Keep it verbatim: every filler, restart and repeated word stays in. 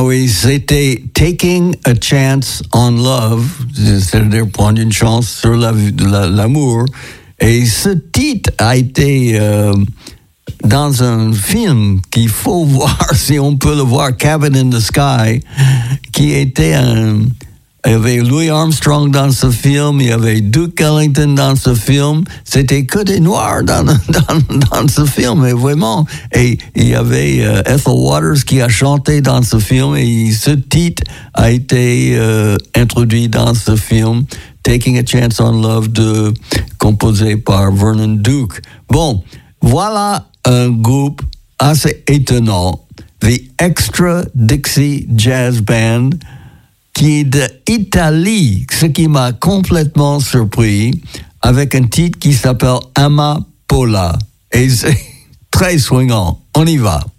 oui, c'était Taking a Chance on Love, c'est-à-dire prendre une chance sur la, la, l'amour. Et ce titre a été euh, dans un film qu'il faut voir, si on peut le voir, Cabin in the Sky, qui était un... Il y avait Louis Armstrong dans ce film, il y avait Duke Ellington dans ce film. C'était que des Noirs dans, dans, dans ce film, et vraiment. Et il y avait euh, Ethel Waters qui a chanté dans ce film, et ce titre a été euh, introduit dans ce film, Taking a Chance on Love, de, composé par Vernon Duke. Bon, voilà un groupe assez étonnant, The Extra Dixie Jazz Band, qui est d'Italie, ce qui m'a complètement surpris, avec un titre qui s'appelle Amapola. Et c'est très swingant. On y va.